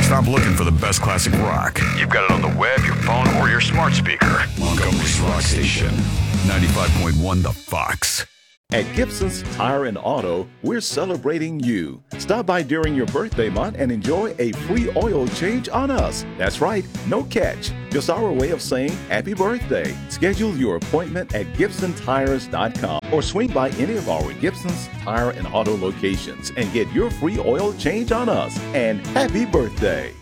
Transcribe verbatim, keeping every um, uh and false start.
Stop looking for the best classic rock. You've got it on the web, your phone, or your smart speaker. Montgomery's Rock Station. ninety-five point one The Fox. At Gibson's Tire and Auto, we're celebrating you. Stop by during your birthday month and enjoy a free oil change on us. That's right, no catch. Just our way of saying happy birthday. Schedule your appointment at Gibson Tires dot com or swing by any of our Gibson's Tire and Auto locations and get your free oil change on us. And happy birthday.